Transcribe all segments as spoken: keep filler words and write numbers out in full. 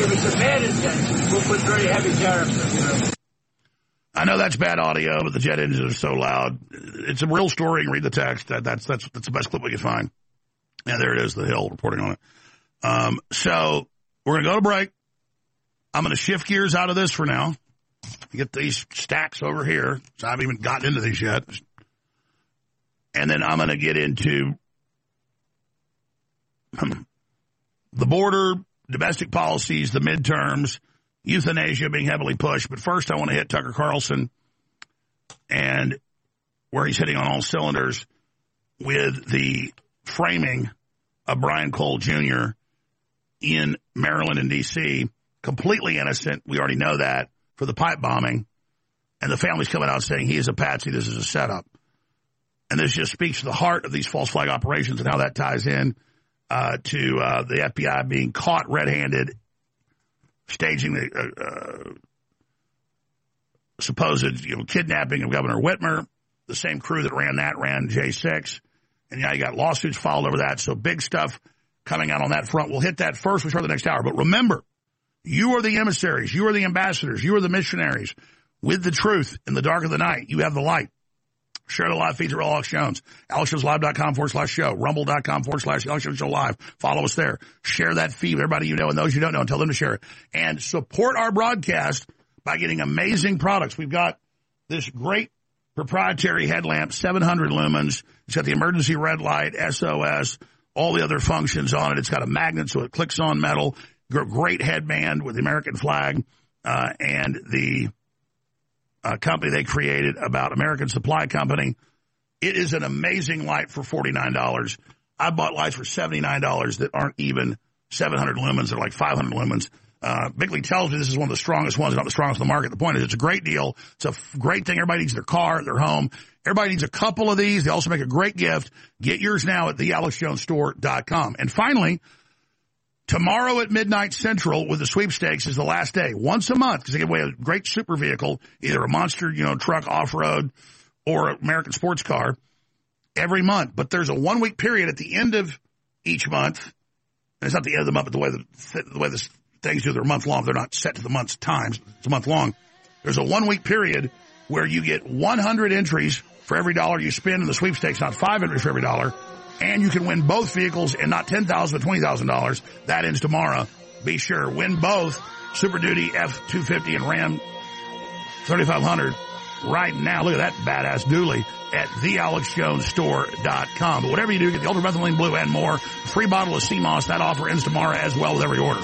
if it's a bad intention, we'll put very heavy tariffs on it. I know that's bad audio, but the jet engines are so loud. It's a real story. You can read the text. That, that's, that's, that's the best clip we can find. Yeah, there it is, the Hill reporting on it. Um, so we're going to go to break. I'm going to shift gears out of this for now. Get these stacks over here. So I haven't even gotten into these yet. And then I'm going to get into the border, domestic policies, the midterms, euthanasia being heavily pushed. But first I want to hit Tucker Carlson and where he's hitting on all cylinders with the framing of Brian Cole Junior in Maryland and D C, completely innocent. We already know that, for the pipe bombing. And the family's coming out saying he is a patsy, this is a setup. And this just speaks to the heart of these false flag operations and how that ties in uh, to uh, the F B I being caught red-handed staging the uh, uh, supposed you know, kidnapping of Governor Whitmer. The same crew that ran that ran J six. And now you got lawsuits filed over that. So big stuff coming out on that front. We'll hit that first. We'll start the next hour. But remember, you are the emissaries. You are the ambassadors. You are the missionaries with the truth in the dark of the night. You have the light. Share the live feeds at Alex Jones. AlexJonesLive.com forward slash show. Rumble.com forward slash Alex Jones Show Live. Follow us there. Share that feed with everybody you know and those you don't know and tell them to share it. And support our broadcast by getting amazing products. We've got this great proprietary headlamp, seven hundred lumens. It's got the emergency red light, S O S, all the other functions on it. It's got a magnet so it clicks on metal. Great headband with the American flag uh, and the uh, company they created about American Supply Company. It is an amazing light for forty-nine dollars. I bought lights for seventy-nine dollars that aren't even seven hundred lumens. They're like five hundred lumens. Uh, Bickley tells me this is one of the strongest ones, not the strongest on the market. The point is it's a great deal. It's a f- great thing. Everybody needs their car, their home. Everybody needs a couple of these. They also make a great gift. Get yours now at the alex jones store dot com. And finally, tomorrow at midnight central with the sweepstakes is the last day. Once a month, because they give away a great super vehicle, either a monster, you know, truck, off-road, or an American sports car every month. But there's a one-week period at the end of each month. And it's not the end of the month, but the way the, the way this things do, they're a month long. They're not set to the month's times. It's a month long. There's a one-week period where you get one hundred entries for every dollar you spend in the sweepstakes, not five entries for every dollar. And you can win both vehicles and not ten thousand dollars but twenty thousand dollars. That ends tomorrow. Be sure. Win both Super Duty F two fifty and Ram thirty-five hundred right now. Look at that badass dually at the alex jones store dot com. But whatever you do, get the Ultra Methylene Blue and more. Free bottle of C M O S. That offer ends tomorrow as well with every order.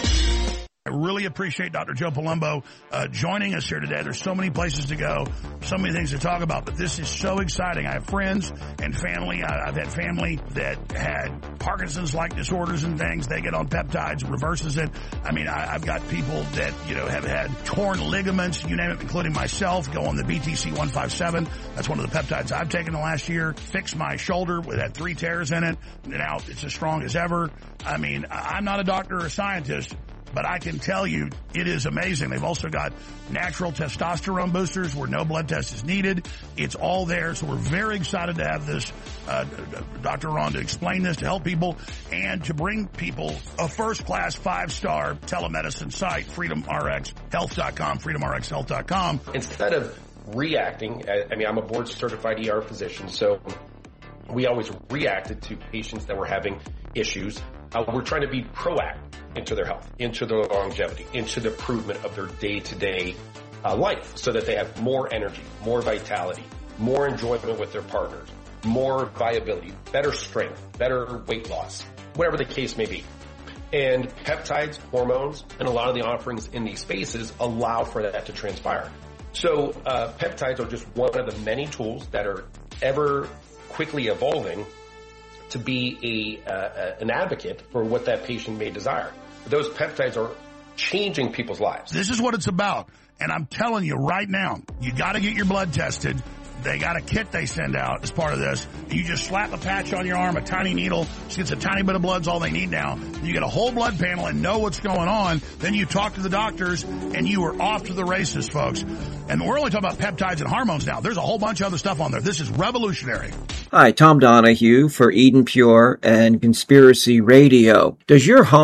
I really appreciate Doctor Joe Palumbo uh, joining us here today. There's so many places to go, so many things to talk about, but this is so exciting. I have friends and family. I, I've had family that had Parkinson's-like disorders and things. They get on peptides, reverses it. I mean, I, I've got people that, you know, have had torn ligaments, you name it, including myself, go on the B T C one fifty-seven. That's one of the peptides I've taken the last year. Fixed my shoulder. It had three tears in it. Now it's as strong as ever. I mean, I'm not a doctor or a scientist, but I can tell you it is amazing. They've also got natural testosterone boosters where no blood test is needed. It's all there. So we're very excited to have this, uh, Doctor Ron to explain this, to help people, and to bring people a first-class five-star telemedicine site, freedom r x health dot com, freedom r x health dot com. Instead of reacting, I mean, I'm a board-certified E R physician, so we always reacted to patients that were having issues. Uh, we're trying to be proactive into their health, into their longevity, into the improvement of their day-to-day uh, life so that they have more energy, more vitality, more enjoyment with their partners, more viability, better strength, better weight loss, whatever the case may be. And peptides, hormones, and a lot of the offerings in these spaces allow for that to transpire. So uh, peptides are just one of the many tools that are ever quickly evolving to be a uh, an advocate for what that patient may desire. Those peptides are changing people's lives. This is what it's about. And I'm telling you right now, you got to get your blood tested. They got a kit they send out as part of this. You just slap a patch on your arm, a tiny needle. She gets a tiny bit of blood's all they need now. You get a whole blood panel and know what's going on. Then you talk to the doctors, and you are off to the races, folks. And we're only talking about peptides and hormones now. There's a whole bunch of other stuff on there. This is revolutionary. Hi, Tom Donahue for Eden Pure and Conspiracy Radio. Does your home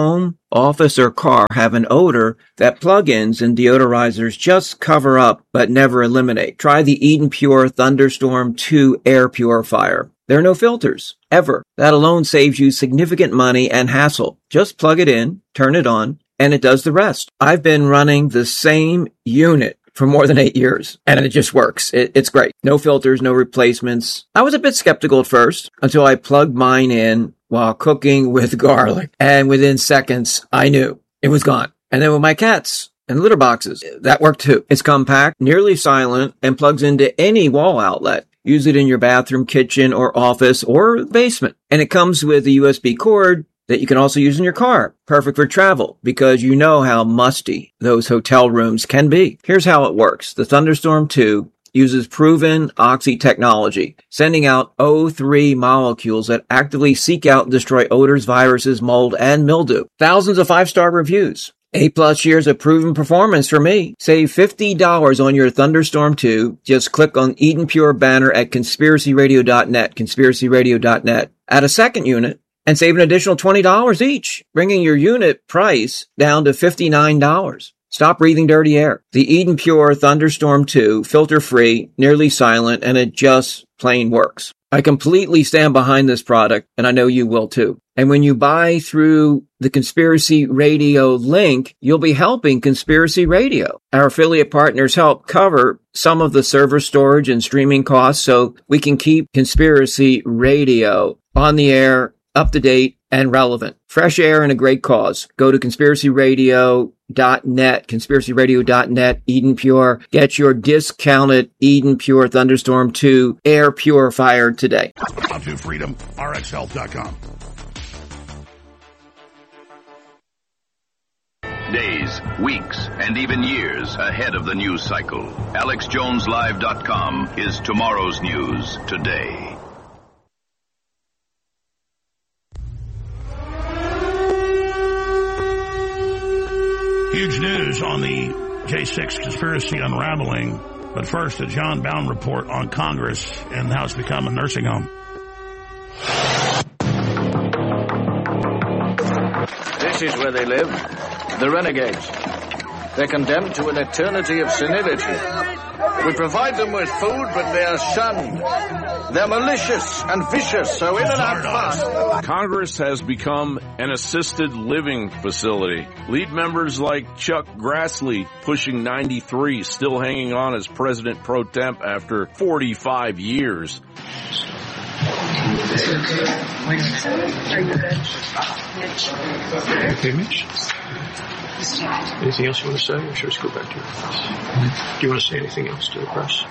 office, or car have an odor that plug-ins and deodorizers just cover up but never eliminate. Try the Eden Pure Thunderstorm two Air Purifier. There are no filters, ever. That alone saves you significant money and hassle. Just plug it in, turn it on, and it does the rest. I've been running the same unit for more than eight years, and it just works. It, it's great. No filters, no replacements. I was a bit skeptical at first until I plugged mine in while cooking with garlic, and within seconds, I knew it was gone. And then with my cats and litter boxes, that worked too. It's compact, nearly silent, and plugs into any wall outlet. Use it in your bathroom, kitchen, or office, or basement. And it comes with a U S B cord that you can also use in your car. Perfect for travel, because you know how musty those hotel rooms can be. Here's how it works. The Thunderstorm two uses proven Oxy technology, sending out O three molecules that actively seek out and destroy odors, viruses, mold, and mildew. Thousands of five-star reviews. Eight plus years of proven performance for me. Save fifty dollars on your Thunderstorm two. Just click on Eden Pure banner at conspiracy radio dot net, conspiracy radio dot net. Add a second unit and save an additional twenty dollars each, bringing your unit price down to fifty-nine dollars. Stop breathing dirty air. The Eden Pure Thunderstorm two, filter-free, nearly silent, and it just plain works. I completely stand behind this product, and I know you will too. And when you buy through the Conspiracy Radio link, you'll be helping Conspiracy Radio. Our affiliate partners help cover some of the server storage and streaming costs so we can keep Conspiracy Radio on the air, up to date, and relevant. Fresh air and a great cause. Go to conspiracy radio dot net, conspiracy radio dot net, Eden Pure. Get your discounted Eden Pure Thunderstorm two air purifier today. Up to freedom, R X health dot com. Days, weeks, and even years ahead of the news cycle. Alex Jones Live dot com is tomorrow's news today. Huge news on the J six conspiracy unraveling. But first, a John Bowne report on Congress and how it's become a nursing home. This is where they live. The renegades. They're condemned to an eternity of senility. We provide them with food, but they are shunned. They're malicious and vicious, so in and out fast. Congress has become an assisted living facility. Lead members like Chuck Grassley, pushing ninety-three, still hanging on as president pro temp after forty-five years. Okay, Mitch. Anything else you want to say, or should we just go back to your press? Do you want to say anything else to the press?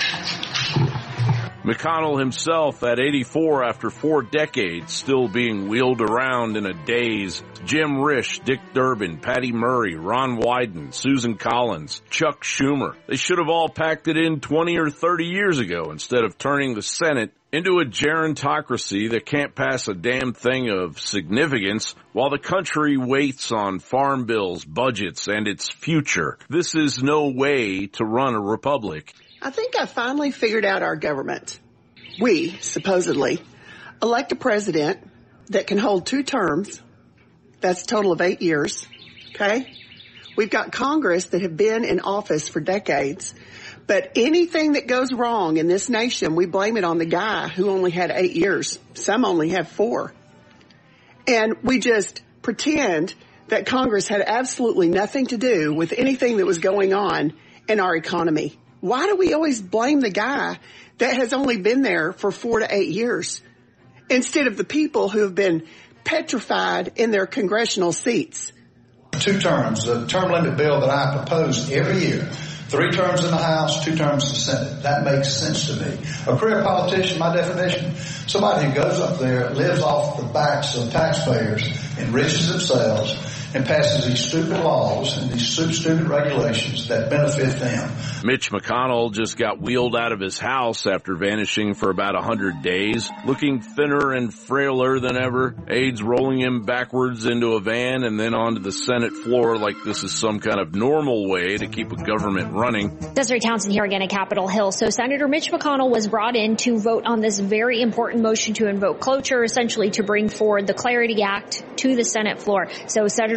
McConnell himself at eighty-four after four decades still being wheeled around in a daze. Jim Risch, Dick Durbin, Patty Murray, Ron Wyden, Susan Collins, Chuck Schumer. They should have all packed it in twenty or thirty years ago instead of turning the Senate into a gerontocracy that can't pass a damn thing of significance while the country waits on farm bills, budgets, and its future. This is no way to run a republic. I think I finally figured out our government. We, supposedly, elect a president that can hold two terms. That's a total of eight years. Okay? We've got Congress that have been in office for decades. But anything that goes wrong in this nation, we blame it on the guy who only had eight years. Some only have four. And we just pretend that Congress had absolutely nothing to do with anything that was going on in our economy. Why do we always blame the guy that has only been there for four to eight years instead of the people who have been petrified in their congressional seats? Two terms, the term limit bill that I propose every year. Three terms in the House, two terms in the Senate. That makes sense to me. A career politician, my definition, somebody who goes up there, lives off the backs of taxpayers, enriches themselves, and passes these stupid laws and these stupid regulations that benefit them. Mitch McConnell just got wheeled out of his house after vanishing for about one hundred days, looking thinner and frailer than ever. Aides rolling him backwards into a van and then onto the Senate floor like this is some kind of normal way to keep a government running. Desiree Townsend here again at Capitol Hill. So Senator Mitch McConnell was brought in to vote on this very important motion to invoke cloture, essentially to bring forward the Clarity Act to the Senate floor. So Senator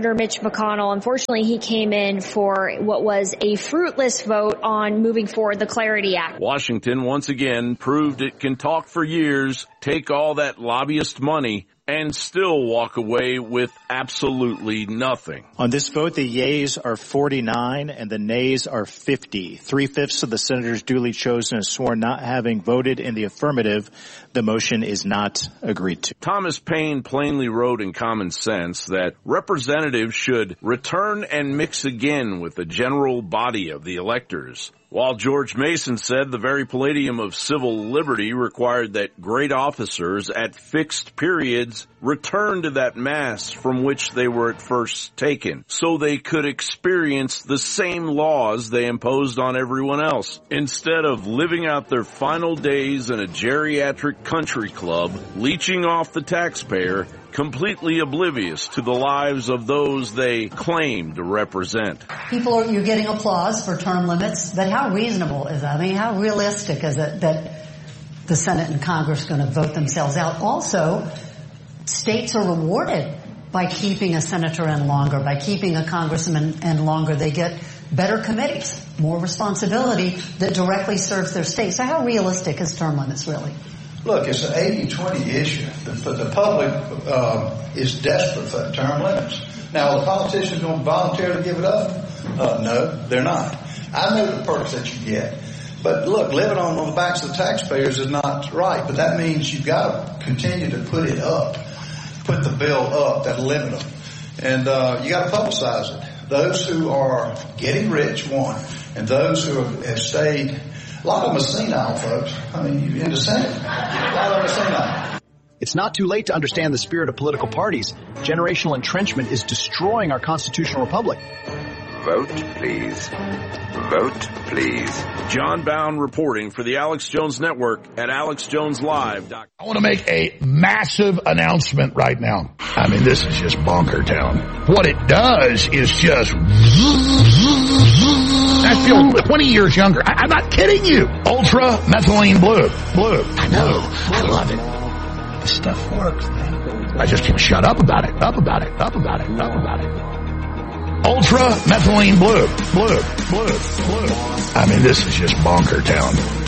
Senator Mitch McConnell. Unfortunately, he came in for what was a fruitless vote on moving forward the Clarity Act. Washington once again proved it can talk for years, take all that lobbyist money, and still walk away with absolutely nothing. On this vote, the yeas are forty-nine and the nays are fifty. Three-fifths of the senators duly chosen and sworn not having voted in the affirmative. The motion is not agreed to. Thomas Paine plainly wrote in Common Sense that representatives should return and mix again with the general body of the electors. While George Mason said the very palladium of civil liberty required that great officers at fixed periods return to that mass from which they were at first taken, so they could experience the same laws they imposed on everyone else. Instead of living out their final days in a geriatric country club, leeching off the taxpayer, completely oblivious to the lives of those they claim to represent. People are, you're getting applause for term limits, but how reasonable is that? I mean, how realistic is it that the Senate and Congress are going to vote themselves out? Also, states are rewarded by keeping a senator in longer, by keeping a congressman in longer. They get better committees, more responsibility that directly serves their state. So how realistic is term limits really? Look, it's an eighty twenty issue. The, the public uh, is desperate for term limits. Now, are the politicians going to voluntarily give it up? Uh, no, they're not. I know the perks that you get. But look, living on, on the backs of the taxpayers is not right. But that means you've got to continue to put it up, put the bill up, that'll limit them. And uh, you got to publicize it. Those who are getting rich, one, and those who have, have stayed. A lot of them are senile, folks. I mean, in the Senate, a lot of them are senile. It's not too late to understand the spirit of political parties. Generational entrenchment is destroying our constitutional republic. Vote, please. Vote, please. John Bound reporting for the Alex Jones Network at alex jones live dot com. I want to make a massive announcement right now. I mean, this is just bonker town. What it does is just... I feel twenty years younger. I, I'm not kidding you. Ultra methylene blue. Blue. I know. I love it. This stuff works, man. I just can't shut up about it. Up about it. Up about it. Up about it. Ultra methylene blue. Blue. Blue. Blue. I mean, this is just bonker town.